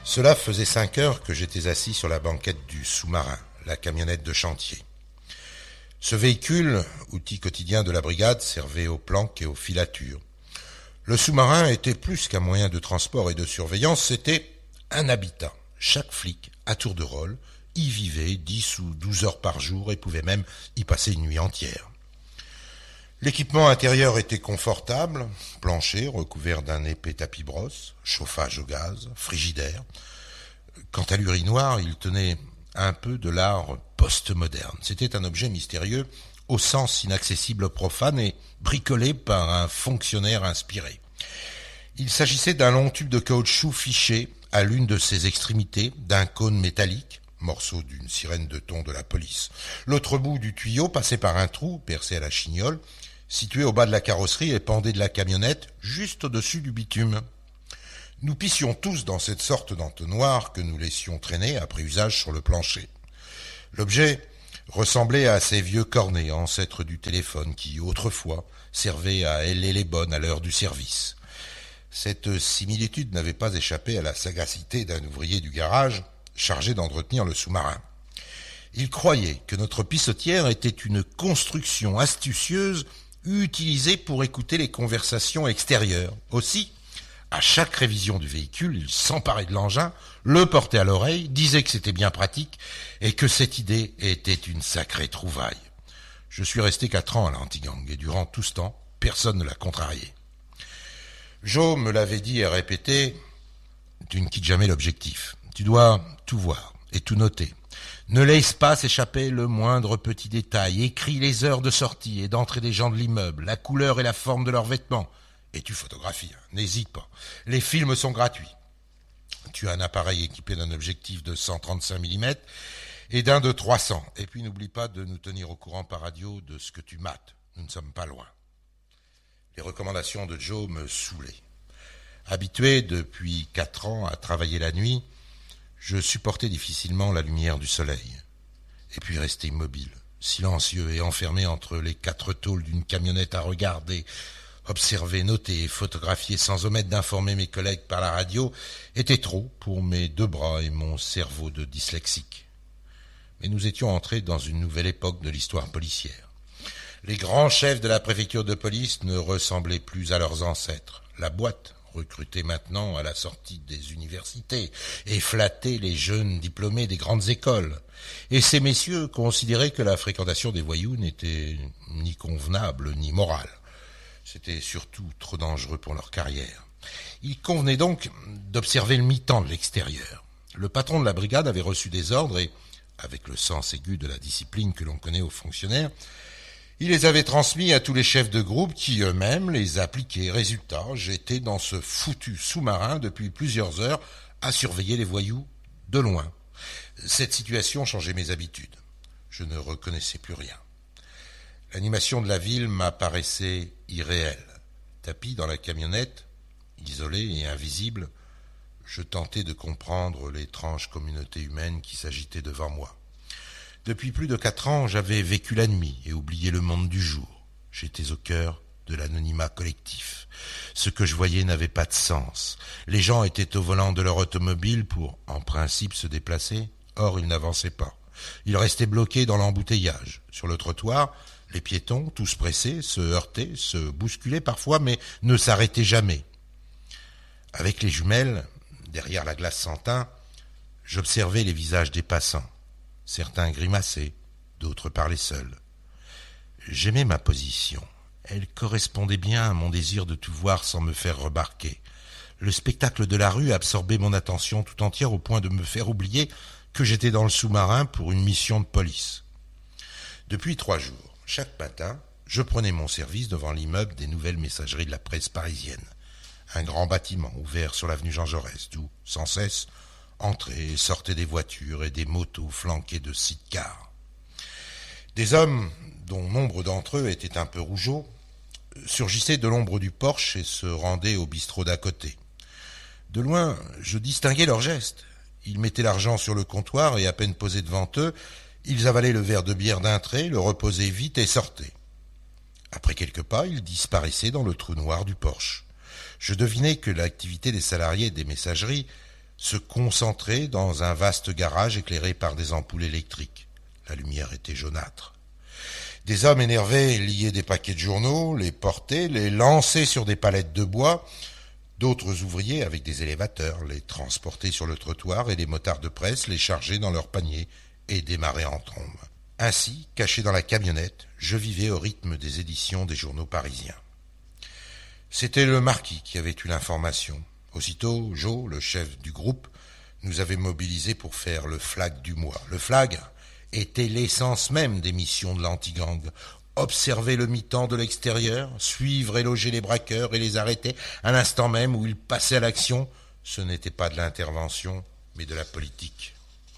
Cela faisait 5 heures que j'étais assis sur la banquette du sous-marin, la camionnette de chantier. Ce véhicule, outil quotidien de la brigade, servait aux planques et aux filatures. Le sous-marin était plus qu'un moyen de transport et de surveillance, c'était un habitat. Chaque flic, à tour de rôle, y vivait 10 ou 12 heures par jour et pouvait même y passer une nuit entière. L'équipement intérieur était confortable, plancher recouvert d'un épais tapis brosse, chauffage au gaz, frigidaire. Quant à l'urinoir, il tenait un peu de l'art post-moderne. C'était un objet mystérieux, au sens inaccessible aux profanes et bricolé par un fonctionnaire inspiré. Il s'agissait d'un long tube de caoutchouc fiché à l'une de ses extrémités, d'un cône métallique, morceau d'une sirène de thon de la police. L'autre bout du tuyau passait par un trou percé à la chignole, situé au bas de la carrosserie et pendé de la camionnette, juste au-dessus du bitume. Nous pissions tous dans cette sorte d'entonnoir que nous laissions traîner après usage sur le plancher. L'objet ressemblait à ces vieux cornets, ancêtres du téléphone, qui, autrefois, servaient à héler les bonnes à l'heure du service. Cette similitude n'avait pas échappé à la sagacité d'un ouvrier du garage chargé d'entretenir le sous-marin. Il croyait que notre pissotière était une construction astucieuse utilisée pour écouter les conversations extérieures. Aussi, à chaque révision du véhicule, il s'emparait de l'engin, le portait à l'oreille, disait que c'était bien pratique et que cette idée était une sacrée trouvaille. Je suis resté 4 ans à l'anti-gang et durant tout ce temps, personne ne l'a contrarié. Joe me l'avait dit et répété, « Tu ne quittes jamais l'objectif. Tu dois tout voir et tout noter. Ne laisse pas s'échapper le moindre petit détail. Écris les heures de sortie et d'entrée des gens de l'immeuble, la couleur et la forme de leurs vêtements. Et tu photographies, n'hésite pas. Les films sont gratuits. Tu as un appareil équipé d'un objectif de 135 mm et d'un de 300. Et puis n'oublie pas de nous tenir au courant par radio de ce que tu mates. Nous ne sommes pas loin. » Les recommandations de Joe me saoulaient. Habitué depuis 4 ans à travailler la nuit, je supportais difficilement la lumière du soleil. Et puis rester immobile, silencieux et enfermé entre les 4 tôles d'une camionnette à regarder, observer, noter et photographier sans omettre d'informer mes collègues par la radio était trop pour mes 2 bras et mon cerveau de dyslexique. Mais nous étions entrés dans une nouvelle époque de l'histoire policière. Les grands chefs de la préfecture de police ne ressemblaient plus à leurs ancêtres. La boîte recrutait maintenant à la sortie des universités et flattait les jeunes diplômés des grandes écoles. Et ces messieurs considéraient que la fréquentation des voyous n'était ni convenable ni morale. C'était surtout trop dangereux pour leur carrière. Il convenait donc d'observer le mi-temps de l'extérieur. Le patron de la brigade avait reçu des ordres et, avec le sens aigu de la discipline que l'on connaît aux fonctionnaires, il les avait transmis à tous les chefs de groupe qui eux-mêmes les appliquaient. Résultat, j'étais dans ce foutu sous-marin depuis plusieurs heures à surveiller les voyous de loin. Cette situation changeait mes habitudes. Je ne reconnaissais plus rien. L'animation de la ville m'apparaissait irréelle. Tapi dans la camionnette, isolé et invisible, je tentais de comprendre l'étrange communauté humaine qui s'agitait devant moi. Depuis plus de 4 ans, j'avais vécu la nuit et oublié le monde du jour. J'étais au cœur de l'anonymat collectif. Ce que je voyais n'avait pas de sens. Les gens étaient au volant de leur automobile pour, en principe, se déplacer. Or, ils n'avançaient pas. Ils restaient bloqués dans l'embouteillage. Sur le trottoir, les piétons, tous pressés, se heurtaient, se bousculaient parfois, mais ne s'arrêtaient jamais. Avec les jumelles, derrière la glace sans teint, j'observais les visages des passants. Certains grimaçaient, d'autres parlaient seuls. J'aimais ma position. Elle correspondait bien à mon désir de tout voir sans me faire remarquer. Le spectacle de la rue absorbait mon attention tout entière au point de me faire oublier que j'étais dans le sous-marin pour une mission de police. Depuis 3 jours, chaque matin, je prenais mon service devant l'immeuble des nouvelles messageries de la presse parisienne. Un grand bâtiment ouvert sur l'avenue Jean Jaurès, d'où, sans cesse, entraient et sortaient des voitures et des motos flanquées de sidecars. Des hommes, dont nombre d'entre eux étaient un peu rougeaux, surgissaient de l'ombre du porche et se rendaient au bistrot d'à côté. De loin, je distinguais leurs gestes. Ils mettaient l'argent sur le comptoir et à peine posés devant eux, ils avalaient le verre de bière d'un trait, le reposaient vite et sortaient. Après quelques pas, ils disparaissaient dans le trou noir du porche. Je devinais que l'activité des salariés des messageries se concentraient dans un vaste garage éclairé par des ampoules électriques. La lumière était jaunâtre. Des hommes énervés liaient des paquets de journaux, les portaient, les lançaient sur des palettes de bois. D'autres ouvriers, avec des élévateurs, les transportaient sur le trottoir et les motards de presse les chargeaient dans leurs paniers et démarraient en trombe. Ainsi, caché dans la camionnette, je vivais au rythme des éditions des journaux parisiens. C'était le marquis qui avait eu l'information. Aussitôt, Joe, le chef du groupe, nous avait mobilisés pour faire le flag du mois. Le flag était l'essence même des missions de l'anti-gang. Observer le mi-temps de l'extérieur, suivre et loger les braqueurs et les arrêter à l'instant même où ils passaient à l'action, ce n'était pas de l'intervention, mais de la politique.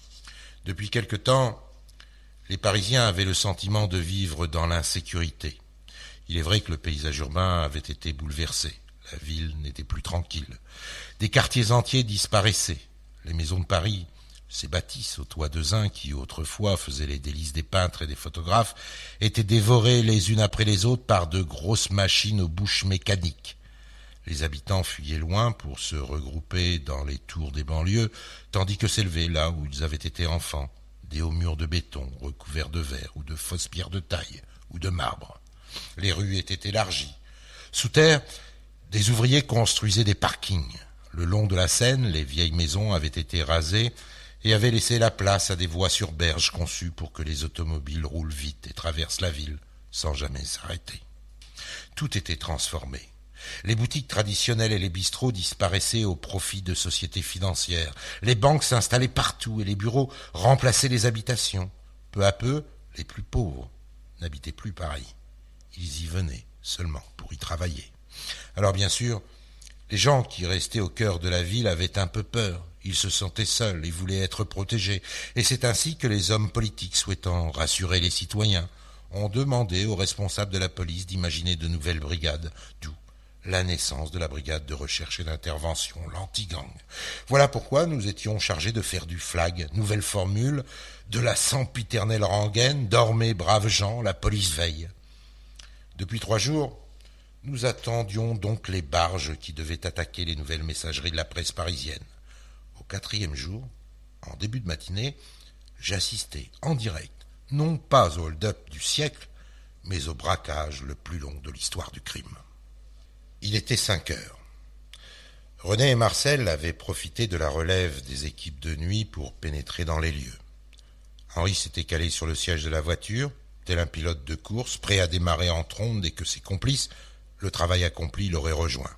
Depuis quelque temps, les Parisiens avaient le sentiment de vivre dans l'insécurité. Il est vrai que le paysage urbain avait été bouleversé. La ville n'était plus tranquille. Des quartiers entiers disparaissaient. Les maisons de Paris, ces bâtisses aux toits de zinc qui autrefois faisaient les délices des peintres et des photographes, étaient dévorées les unes après les autres par de grosses machines aux bouches mécaniques. Les habitants fuyaient loin pour se regrouper dans les tours des banlieues, tandis que s'élevaient là où ils avaient été enfants des hauts murs de béton recouverts de verre ou de fausses pierres de taille ou de marbre. Les rues étaient élargies. Sous terre, des ouvriers construisaient des parkings. Le long de la Seine, les vieilles maisons avaient été rasées et avaient laissé la place à des voies sur berge conçues pour que les automobiles roulent vite et traversent la ville sans jamais s'arrêter. Tout était transformé. Les boutiques traditionnelles et les bistrots disparaissaient au profit de sociétés financières. Les banques s'installaient partout et les bureaux remplaçaient les habitations. Peu à peu, les plus pauvres n'habitaient plus Paris. Ils y venaient seulement pour y travailler. Alors bien sûr, les gens qui restaient au cœur de la ville avaient un peu peur. Ils se sentaient seuls et voulaient être protégés. Et c'est ainsi que les hommes politiques, souhaitant rassurer les citoyens, ont demandé aux responsables de la police d'imaginer de nouvelles brigades, d'où la naissance de la brigade de recherche et d'intervention, l'anti-gang. Voilà pourquoi nous étions chargés de faire du flag, nouvelle formule, de la sempiternelle rengaine, dormez braves gens, la police veille. Depuis 3 jours, nous attendions donc les barges qui devaient attaquer les nouvelles messageries de la presse parisienne. Au 4e jour, en début de matinée, j'assistais en direct, non pas au hold-up du siècle, mais au braquage le plus long de l'histoire du crime. Il était 5 heures. René et Marcel avaient profité de la relève des équipes de nuit pour pénétrer dans les lieux. Henri s'était calé sur le siège de la voiture, tel un pilote de course, prêt à démarrer en trombe dès que ses complices, le travail accompli, l'auraient rejoint.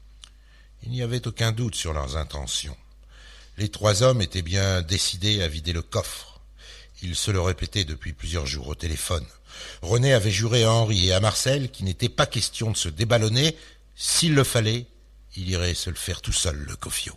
Il n'y avait aucun doute sur leurs intentions. Les 3 hommes étaient bien décidés à vider le coffre. Ils se le répétaient depuis plusieurs jours au téléphone. René avait juré à Henri et à Marcel qu'il n'était pas question de se déballonner. S'il le fallait, il irait se le faire tout seul, le Cofio.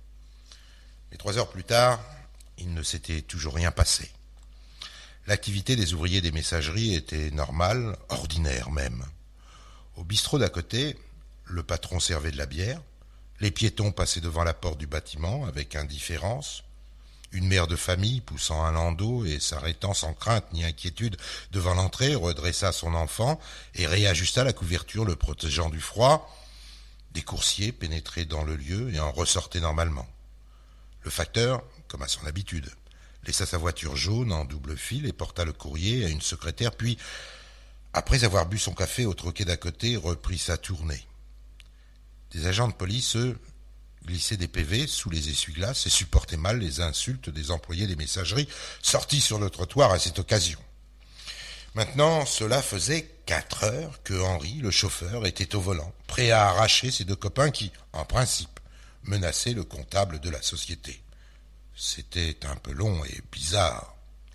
Mais 3 heures plus tard, il ne s'était toujours rien passé. L'activité des ouvriers des messageries était normale, ordinaire même. Au bistrot d'à côté, le patron servait de la bière, les piétons passaient devant la porte du bâtiment avec indifférence, une mère de famille poussant un landau et s'arrêtant sans crainte ni inquiétude devant l'entrée redressa son enfant et réajusta la couverture le protégeant du froid. Des coursiers pénétraient dans le lieu et en ressortaient normalement. Le facteur, comme à son habitude, laissa sa voiture jaune en double fil et porta le courrier à une secrétaire, puis, après avoir bu son café au troquet d'à côté, reprit sa tournée. Des agents de police, eux, glissaient des PV sous les essuie-glaces et supportaient mal les insultes des employés des messageries sortis sur le trottoir à cette occasion. Maintenant, cela faisait 4 heures que Henri, le chauffeur, était au volant, prêt à arracher ses 2 copains qui, en principe, menaçaient le comptable de la société. C'était un peu long et bizarre.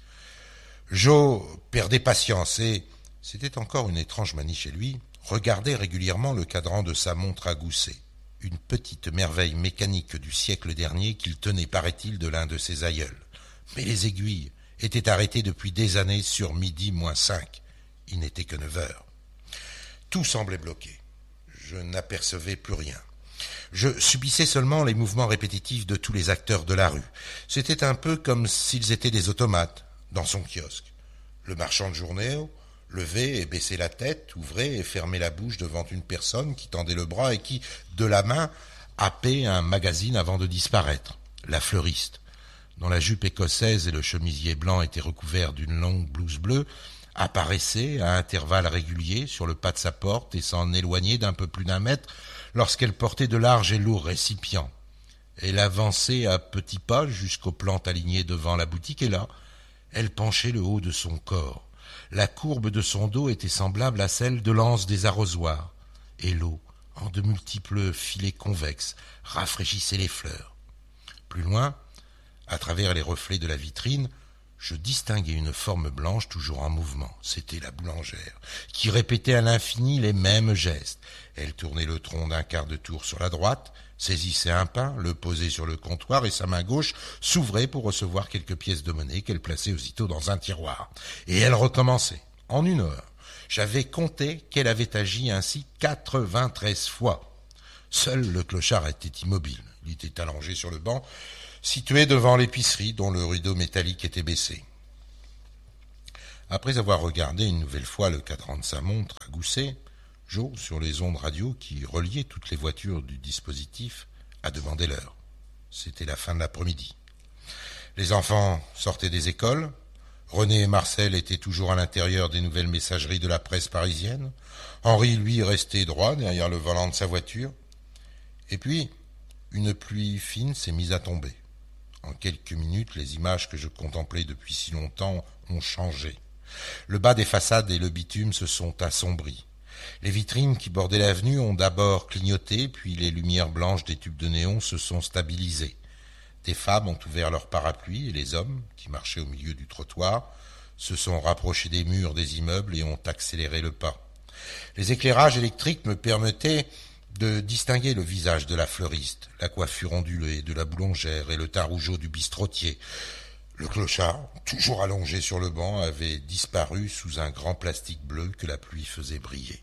Joe perdait patience et, c'était encore une étrange manie chez lui, regardait régulièrement le cadran de sa montre à gousset, une petite merveille mécanique du siècle dernier qu'il tenait, paraît-il, de l'un de ses aïeuls. Mais les aiguilles étaient arrêtées depuis des années sur midi moins 5. Il n'était que 9 heures. Tout semblait bloqué. Je n'apercevais plus rien. Je subissais seulement les mouvements répétitifs de tous les acteurs de la rue. C'était un peu comme s'ils étaient des automates dans son kiosque. Le marchand de journaux levait et baissait la tête, ouvrait et fermait la bouche devant une personne qui tendait le bras et qui, de la main, happait un magazine avant de disparaître. la fleuriste, dont la jupe écossaise et le chemisier blanc étaient recouverts d'une longue blouse bleue, apparaissait à intervalles réguliers sur le pas de sa porte et s'en éloignait d'un peu plus d'un mètre lorsqu'elle portait de larges et lourds récipients. Elle avançait à petits pas jusqu'aux plantes alignées devant la boutique et là, elle penchait le haut de son corps. La courbe de son dos était semblable à celle de l'anse des arrosoirs et l'eau, en de multiples filets convexes, rafraîchissait les fleurs. Plus loin, à travers les reflets de la vitrine, je distinguais une forme blanche toujours en mouvement. C'était la boulangère, qui répétait à l'infini les mêmes gestes. Elle tournait le tronc d'un quart de tour sur la droite, saisissait un pain, le posait sur le comptoir et sa main gauche s'ouvrait pour recevoir quelques pièces de monnaie qu'elle plaçait aussitôt dans un tiroir. Et elle recommençait. En 1 heure, j'avais compté qu'elle avait agi ainsi 93 fois. Seul le clochard était immobile. Il était allongé sur le banc, situé devant l'épicerie dont le rideau métallique était baissé. Après avoir regardé une nouvelle fois le cadran de sa montre à gousset, Joe, sur les ondes radio qui reliaient toutes les voitures du dispositif, a demandé l'heure. C'était la fin de l'après-midi. Les enfants sortaient des écoles. René et Marcel étaient toujours à l'intérieur des nouvelles messageries de la presse parisienne. Henri, lui, restait droit derrière le volant de sa voiture. Et puis, une pluie fine s'est mise à tomber. En quelques minutes, les images que je contemplais depuis si longtemps ont changé. Le bas des façades et le bitume se sont assombris. Les vitrines qui bordaient l'avenue ont d'abord clignoté, puis les lumières blanches des tubes de néon se sont stabilisées. Des femmes ont ouvert leurs parapluies et les hommes, qui marchaient au milieu du trottoir, se sont rapprochés des murs des immeubles et ont accéléré le pas. Les éclairages électriques me permettaient de distinguer le visage de la fleuriste, la coiffure ondulée de la boulangère et le teint rougeau du bistrotier. Le clochard, toujours allongé sur le banc, avait disparu sous un grand plastique bleu que la pluie faisait briller.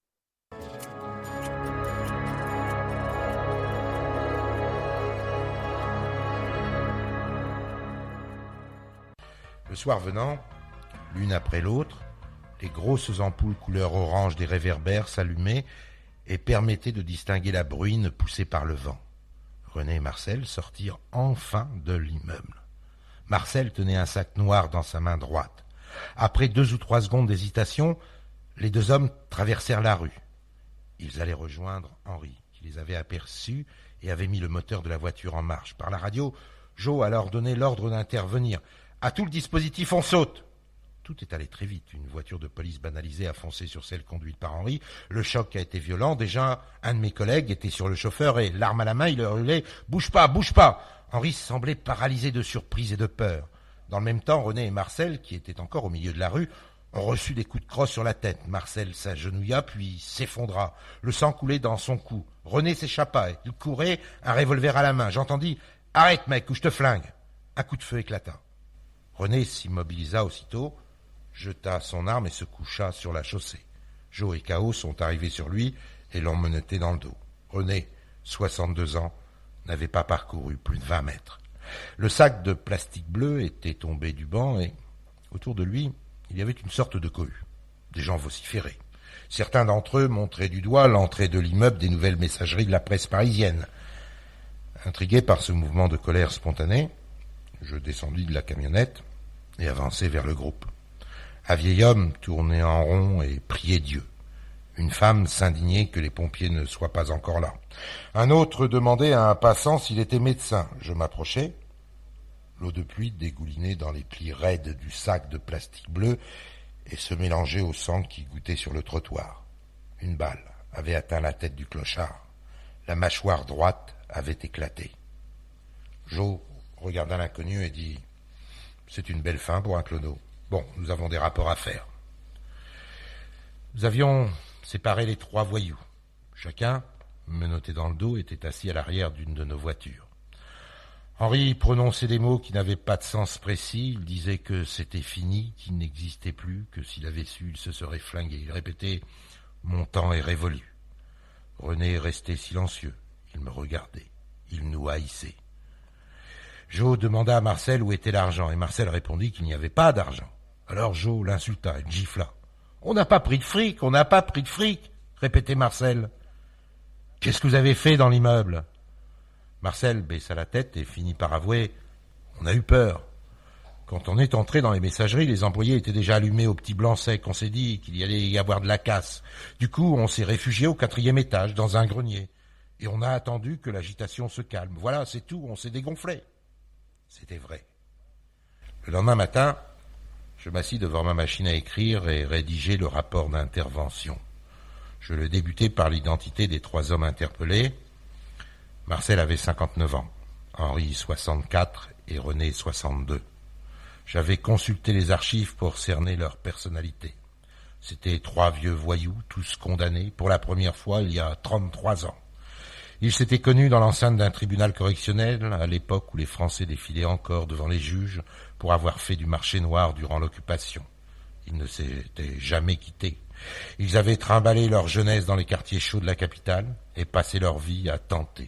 Le soir venant, l'une après l'autre, les grosses ampoules couleur orange des réverbères s'allumaient et permettaient de distinguer la bruine poussée par le vent. René et Marcel sortirent enfin de l'immeuble. Marcel tenait un sac noir dans sa main droite. Après 2 ou 3 secondes d'hésitation, les 2 hommes traversèrent la rue. Ils allaient rejoindre Henri, qui les avait aperçus et avait mis le moteur de la voiture en marche. Par la radio, Joe a leur donné l'ordre d'intervenir. « À tout le dispositif, on saute !» Tout est allé très vite. Une voiture de police banalisée a foncé sur celle conduite par Henri. Le choc a été violent. Déjà, un de mes collègues était sur le chauffeur et, l'arme à la main, il leur hurlait « Bouge pas, bouge pas !» Henri semblait paralysé de surprise et de peur. Dans le même temps, René et Marcel, qui étaient encore au milieu de la rue, ont reçu des coups de crosse sur la tête. Marcel s'agenouilla, puis s'effondra. Le sang coulait dans son cou. René s'échappa. Il courait, un revolver à la main. J'entendis « Arrête, mec, ou je te flingue !» Un coup de feu éclata. René s'immobilisa aussitôt, jeta son arme et se coucha sur la chaussée. Joe et K.O. sont arrivés sur lui et l'ont menotté dans le dos. René, 62 ans, n'avait pas parcouru plus de 20 mètres. Le sac de plastique bleu était tombé du banc et, autour de lui, il y avait une sorte de cohue. Des gens vociféraient. Certains d'entre eux montraient du doigt l'entrée de l'immeuble des nouvelles messageries de la presse parisienne. Intrigué par ce mouvement de colère spontané, je descendis de la camionnette et avançai vers le groupe. Un vieil homme tournait en rond et priait Dieu. Une femme s'indignait que les pompiers ne soient pas encore là. Un autre demandait à un passant s'il était médecin. Je m'approchai. L'eau de pluie dégoulinait dans les plis raides du sac de plastique bleu et se mélangeait au sang qui gouttait sur le trottoir. Une balle avait atteint la tête du clochard. La mâchoire droite avait éclaté. Joe regarda l'inconnu et dit « C'est une belle fin pour un clodo. Bon, nous avons des rapports à faire. » Nous avions séparé les 3 voyous. Chacun, menotté dans le dos, était assis à l'arrière d'une de nos voitures. Henri prononçait des mots qui n'avaient pas de sens précis. Il disait que c'était fini, qu'il n'existait plus, que s'il avait su, il se serait flingué. Il répétait « Mon temps est révolu ». René restait silencieux. Il me regardait. Il nous haïssait. Joe demanda à Marcel où était l'argent, et Marcel répondit qu'il n'y avait pas d'argent. Alors Joe l'insulta et le gifla. « On n'a pas pris de fric, on n'a pas pris de fric !» répétait Marcel. « Qu'est-ce que vous avez fait dans l'immeuble ?» Marcel baissa la tête et finit par avouer « On a eu peur. Quand on est entré dans les messageries, les employés étaient déjà allumés au petit blanc sec. On s'est dit qu'il y allait y avoir de la casse. Du coup, on s'est réfugié au 4e étage, dans un grenier. Et on a attendu que l'agitation se calme. Voilà, c'est tout, on s'est dégonflé. » C'était vrai. Le lendemain matin, je m'assis devant ma machine à écrire et rédiger le rapport d'intervention. Je le débutais par l'identité des 3 hommes interpellés. Marcel avait 59 ans, Henri 64 et René 62. J'avais consulté les archives pour cerner leur personnalité. C'étaient 3 vieux voyous, tous condamnés, pour la première fois il y a 33 ans. Ils s'étaient connus dans l'enceinte d'un tribunal correctionnel, à l'époque où les Français défilaient encore devant les juges pour avoir fait du marché noir durant l'occupation. Ils ne s'étaient jamais quittés. Ils avaient trimballé leur jeunesse dans les quartiers chauds de la capitale et passé leur vie à tenter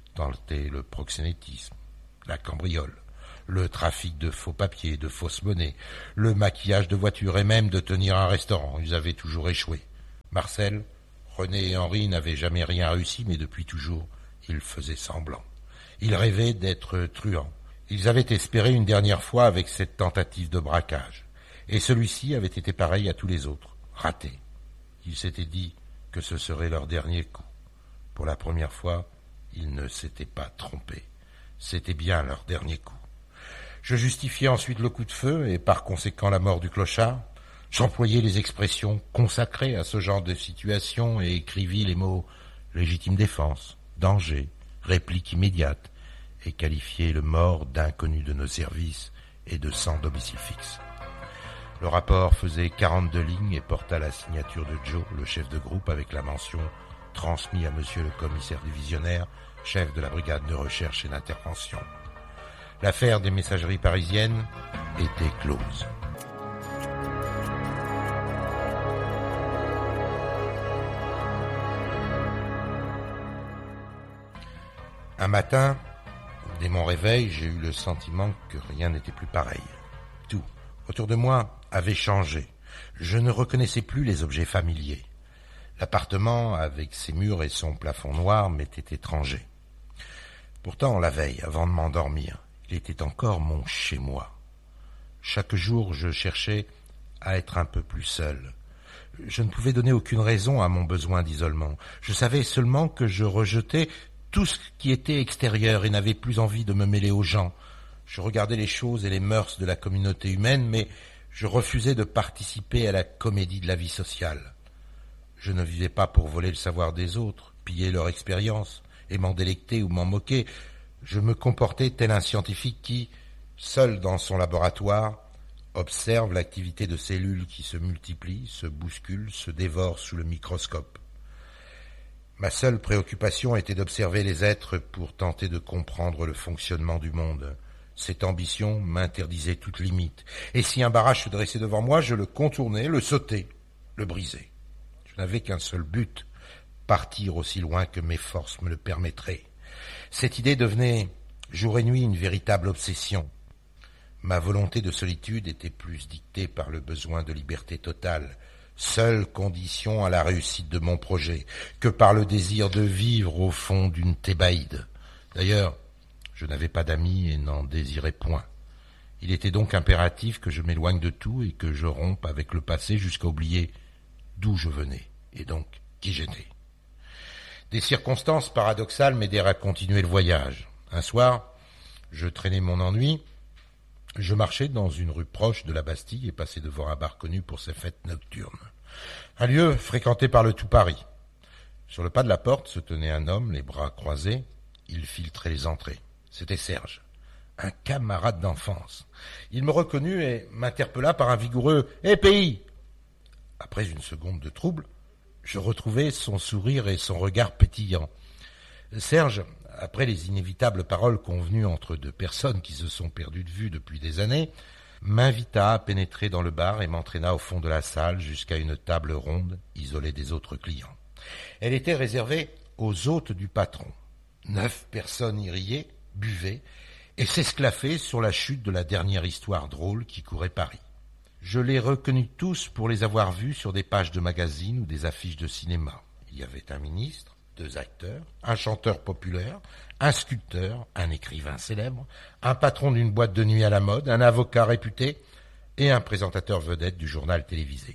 le proxénétisme, la cambriole, le trafic de faux papiers, de fausses monnaies, le maquillage de voitures et même de tenir un restaurant. Ils avaient toujours échoué. Marcel, René et Henri n'avaient jamais rien réussi, mais depuis toujours, ils faisaient semblant. Ils rêvaient d'être truands. Ils avaient espéré une dernière fois avec cette tentative de braquage. Et celui-ci avait été pareil à tous les autres, raté. Ils s'étaient dit que ce serait leur dernier coup. Pour la première fois, ils ne s'étaient pas trompés. C'était bien leur dernier coup. Je justifiais ensuite le coup de feu et par conséquent la mort du clochard. J'employais les expressions consacrées à ce genre de situation et écrivis les mots « légitime défense »,« danger »,« réplique immédiate » et qualifiais le mort d'inconnu de nos services et de sans domicile fixe. Le rapport faisait 42 lignes et porta la signature de Joe, le chef de groupe, avec la mention « transmis à monsieur le commissaire divisionnaire, chef de la brigade de recherche et d'intervention ». L'affaire des messageries parisiennes était close. Un matin, dès mon réveil, j'ai eu le sentiment que rien n'était plus pareil. Tout, autour de moi, avait changé. Je ne reconnaissais plus les objets familiers. L'appartement, avec ses murs et son plafond noir, m'était étranger. Pourtant, la veille, avant de m'endormir, il était encore mon chez-moi. Chaque jour, je cherchais à être un peu plus seul. Je ne pouvais donner aucune raison à mon besoin d'isolement. Je savais seulement que je rejetais tout ce qui était extérieur et n'avais plus envie de me mêler aux gens. Je regardais les choses et les mœurs de la communauté humaine, mais je refusais de participer à la comédie de la vie sociale. Je ne vivais pas pour voler le savoir des autres, piller leur expérience et m'en délecter ou m'en moquer. Je me comportais tel un scientifique qui, seul dans son laboratoire, observe l'activité de cellules qui se multiplient, se bousculent, se dévorent sous le microscope. Ma seule préoccupation était d'observer les êtres pour tenter de comprendre le fonctionnement du monde. Cette ambition m'interdisait toute limite. Et si un barrage se dressait devant moi, je le contournais, le sautais, le brisais. Je n'avais qu'un seul but, partir aussi loin que mes forces me le permettraient. Cette idée devenait jour et nuit une véritable obsession. Ma volonté de solitude était plus dictée par le besoin de liberté totale, seule condition à la réussite de mon projet, que par le désir de vivre au fond d'une Thébaïde. D'ailleurs, je n'avais pas d'amis et n'en désirais point. Il était donc impératif que je m'éloigne de tout et que je rompe avec le passé jusqu'à oublier d'où je venais et donc qui j'étais. Des circonstances paradoxales m'aidèrent à continuer le voyage. Un soir, je traînais mon ennui. Je marchais dans une rue proche de la Bastille et passais devant un bar connu pour ses fêtes nocturnes. Un lieu fréquenté par le tout Paris. Sur le pas de la porte se tenait un homme, les bras croisés. Il filtrait les entrées. C'était Serge, un camarade d'enfance. Il me reconnut et m'interpella par un vigoureux « Eh, pays !» Après une seconde de trouble, je retrouvai son sourire et son regard pétillant. Serge, après les inévitables paroles convenues entre deux personnes qui se sont perdues de vue depuis des années, m'invita à pénétrer dans le bar et m'entraîna au fond de la salle jusqu'à une table ronde isolée des autres clients. Elle était réservée aux hôtes du patron. 9 personnes y riaient, buvaient et s'esclaffaient sur la chute de la dernière histoire drôle qui courait Paris. Je les reconnus tous pour les avoir vus sur des pages de magazines ou des affiches de cinéma. Il y avait un ministre, 2 acteurs, un chanteur populaire, un sculpteur, un écrivain célèbre, un patron d'une boîte de nuit à la mode, un avocat réputé et un présentateur vedette du journal télévisé.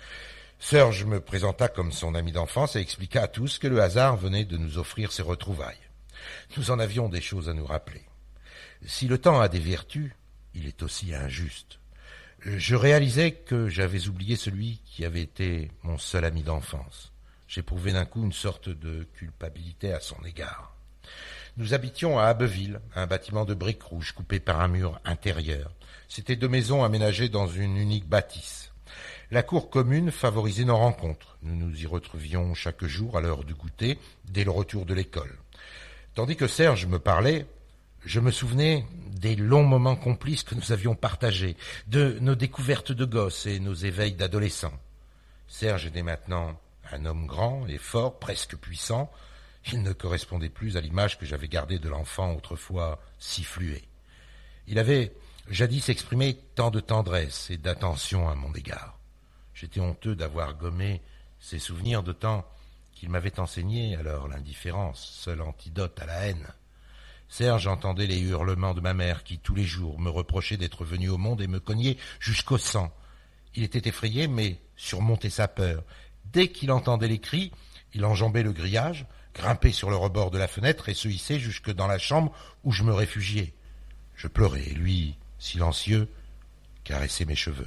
Serge me présenta comme son ami d'enfance et expliqua à tous que le hasard venait de nous offrir ses retrouvailles. Nous en avions des choses à nous rappeler. Si le temps a des vertus, il est aussi injuste. Je réalisais que j'avais oublié celui qui avait été mon seul ami d'enfance. J'éprouvais d'un coup une sorte de culpabilité à son égard. Nous habitions à Abbeville, un bâtiment de briques rouges coupé par un mur intérieur. C'étaient 2 maisons aménagées dans une unique bâtisse. La cour commune favorisait nos rencontres. Nous nous y retrouvions chaque jour à l'heure du goûter, dès le retour de l'école. Tandis que Serge me parlait, je me souvenais des longs moments complices que nous avions partagés, de nos découvertes de gosses et nos éveils d'adolescents. Serge était maintenant un homme grand et fort, presque puissant. Il ne correspondait plus à l'image que j'avais gardée de l'enfant autrefois si fluet. Il avait jadis exprimé tant de tendresse et d'attention à mon égard. J'étais honteux d'avoir gommé ces souvenirs, d'autant qu'il m'avait enseigné alors l'indifférence, seul antidote à la haine. Serge entendait les hurlements de ma mère qui, tous les jours, me reprochait d'être venu au monde et me cognait jusqu'au sang. Il était effrayé, mais surmontait sa peur. Dès qu'il entendait les cris, il enjambait le grillage, grimpait sur le rebord de la fenêtre et se hissait jusque dans la chambre où je me réfugiais. Je pleurais, et lui, silencieux, caressait mes cheveux.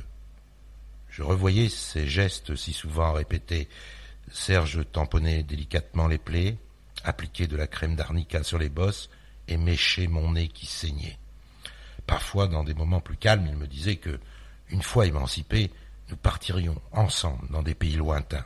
Je revoyais ces gestes si souvent répétés. Serge tamponnait délicatement les plaies, appliquait de la crème d'arnica sur les bosses et méchait mon nez qui saignait. Parfois, dans des moments plus calmes, il me disait que, une fois émancipés, nous partirions ensemble dans des pays lointains.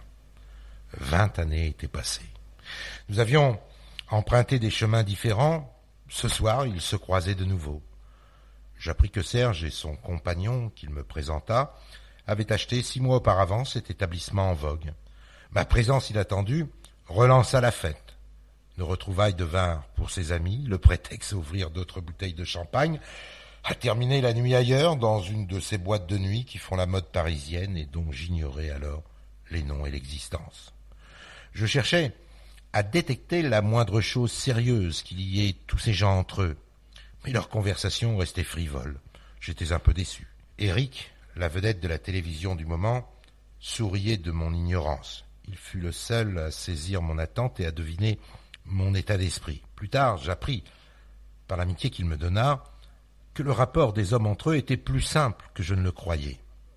20 années étaient passées. Nous avions emprunté des chemins différents. Ce soir, ils se croisaient de nouveau. J'appris que Serge et son compagnon, qu'il me présenta, avaient acheté 6 mois auparavant cet établissement en vogue. Ma présence inattendue relança la fête. Nos retrouvailles devinrent, pour ses amis, le prétexte à ouvrir d'autres bouteilles de champagne, à terminer la nuit ailleurs, dans une de ces boîtes de nuit qui font la mode parisienne et dont j'ignorais alors les noms et l'existence. Je cherchais à détecter la moindre chose sérieuse qui liait tous ces gens entre eux, mais leur conversation restait frivole. J'étais un peu déçu. Eric, la vedette de la télévision du moment, souriait de mon ignorance. Il fut le seul à saisir mon attente et à deviner mon état d'esprit. Plus tard, j'appris, par l'amitié qu'il me donna, que le rapport des hommes entre eux était plus simple que je ne le croyais.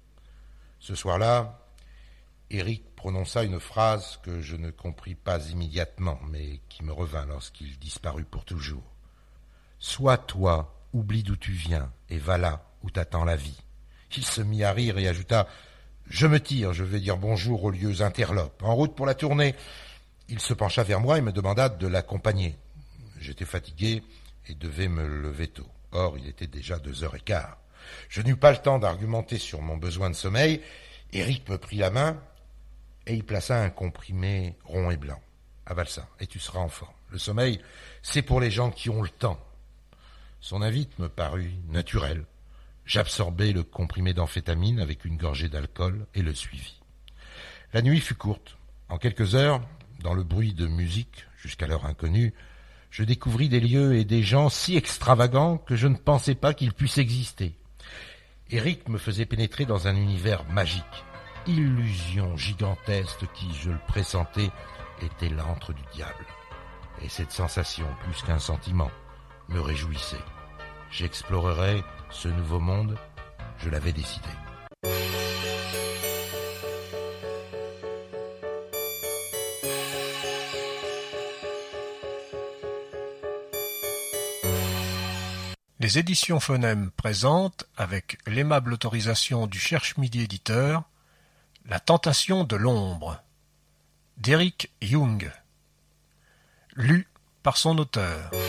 Ce soir-là, Éric prononça une phrase que je ne compris pas immédiatement, mais qui me revint lorsqu'il disparut pour toujours. « Sois toi, oublie d'où tu viens, et va là où t'attend la vie. » Il se mit à rire et ajouta « Je me tire, je vais dire bonjour aux lieux interlopes. En route pour la tournée. » Il se pencha vers moi et me demanda de l'accompagner. J'étais fatigué et devais me lever tôt. Or, il était déjà 2h15. Je n'eus pas le temps d'argumenter sur mon besoin de sommeil. Éric me prit la main et il plaça un comprimé rond et blanc. Avale ça et tu seras en forme. Le sommeil, c'est pour les gens qui ont le temps. Son invite me parut naturel. J'absorbai le comprimé d'amphétamine avec une gorgée d'alcool et le suivis. La nuit fut courte. En quelques heures, dans le bruit de musique, jusqu'alors inconnu, je découvris des lieux et des gens si extravagants que je ne pensais pas qu'ils puissent exister. Éric me faisait pénétrer dans un univers magique, illusion gigantesque qui, je le pressentais, était l'antre du diable. Et cette sensation, plus qu'un sentiment, me réjouissait. J'explorerais ce nouveau monde, je l'avais décidé. Les éditions Phonème présentent, avec l'aimable autorisation du Cherche-Midi éditeur, La tentation de l'ombre, d'Eric Jung, lu par son auteur.